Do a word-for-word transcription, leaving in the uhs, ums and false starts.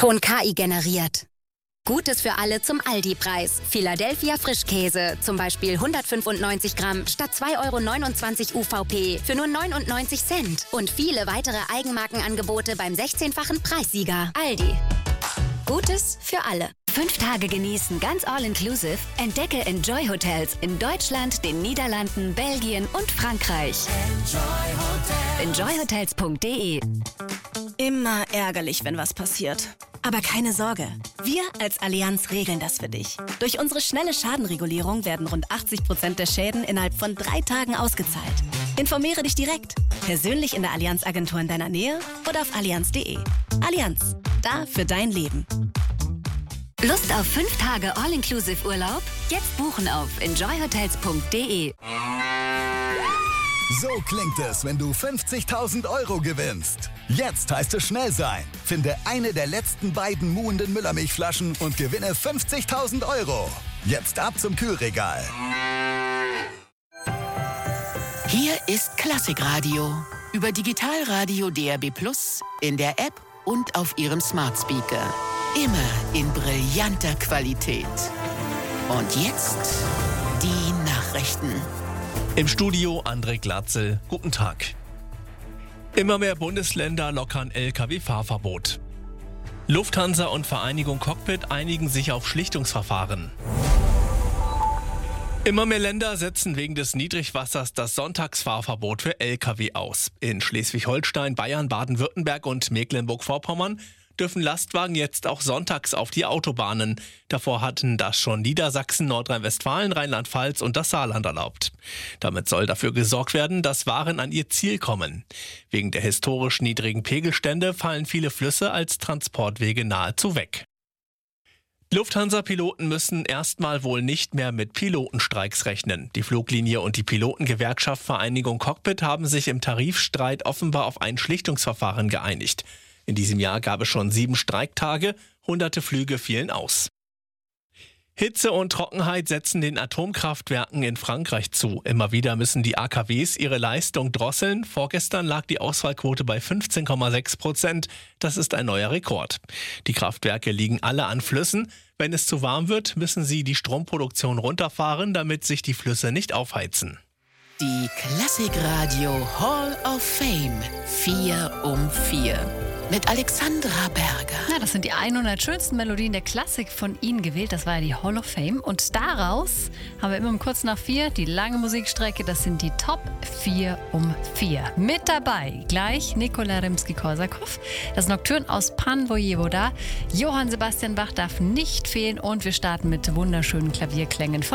Ton K I generiert. Gutes für alle zum Aldi-Preis. Philadelphia Frischkäse, zum Beispiel hundertfünfundneunzig Gramm statt zwei Euro neunundzwanzig U V P für nur neunundneunzig Cent. Und viele weitere Eigenmarkenangebote beim sechzehnfachen Preissieger. Aldi. Gutes für alle. Fünf Tage genießen, ganz all-inclusive. Entdecke Enjoy Hotels in Deutschland, den Niederlanden, Belgien und Frankreich. Enjoy Hotels. enjoy hotels punkt de. Immer ärgerlich, wenn was passiert. Aber keine Sorge, wir als Allianz regeln das für dich. Durch unsere schnelle Schadenregulierung werden rund achtzig Prozent der Schäden innerhalb von drei Tagen ausgezahlt. Informiere dich direkt, persönlich in der Allianz-Agentur in deiner Nähe oder auf allianz punkt de. Allianz, da für dein Leben. Lust auf fünf Tage All-Inclusive-Urlaub? Jetzt buchen auf enjoy hotels punkt de. So klingt es, wenn du fünfzigtausend Euro gewinnst. Jetzt heißt es schnell sein. Finde eine der letzten beiden muhenden Müllermilchflaschen und gewinne fünfzigtausend Euro. Jetzt ab zum Kühlregal. Hier ist Klassikradio. Über Digitalradio D A B plus, in der App und auf Ihrem Smart Speaker. Immer in brillanter Qualität. Und jetzt die Nachrichten. Im Studio André Glatzel. Guten Tag. Immer mehr Bundesländer lockern L K W-Fahrverbot. Lufthansa und Vereinigung Cockpit einigen sich auf Schlichtungsverfahren. Immer mehr Länder setzen wegen des Niedrigwassers das Sonntagsfahrverbot für L K W aus. In Schleswig-Holstein, Bayern, Baden-Württemberg und Mecklenburg-Vorpommern dürfen Lastwagen jetzt auch sonntags auf die Autobahnen. Davor hatten das schon Niedersachsen, Nordrhein-Westfalen, Rheinland-Pfalz und das Saarland erlaubt. Damit soll dafür gesorgt werden, dass Waren an ihr Ziel kommen. Wegen der historisch niedrigen Pegelstände fallen viele Flüsse als Transportwege nahezu weg. Lufthansa-Piloten müssen erstmal wohl nicht mehr mit Pilotenstreiks rechnen. Die Fluglinie und die Pilotengewerkschaft Vereinigung Cockpit haben sich im Tarifstreit offenbar auf ein Schlichtungsverfahren geeinigt. In diesem Jahr gab es schon sieben Streiktage, hunderte Flüge fielen aus. Hitze und Trockenheit setzen den Atomkraftwerken in Frankreich zu. Immer wieder müssen die A K Ws ihre Leistung drosseln. Vorgestern lag die Ausfallquote bei fünfzehn Komma sechs Prozent. Das ist ein neuer Rekord. Die Kraftwerke liegen alle an Flüssen. Wenn es zu warm wird, müssen sie die Stromproduktion runterfahren, damit sich die Flüsse nicht aufheizen. Die Klassikradio Hall of Fame. Vier um vier. Mit Alexandra Berger. Ja, das sind die hundert schönsten Melodien der Klassik von Ihnen gewählt. Das war ja die Hall of Fame. Und daraus haben wir immer um kurz nach vier die lange Musikstrecke. Das sind die Top vier um vier. Mit dabei gleich Nikola Rimski-Korsakow, das Nocturne aus Pan Vojevoda. Johann Sebastian Bach darf nicht fehlen. Und wir starten mit wunderschönen Klavierklängen von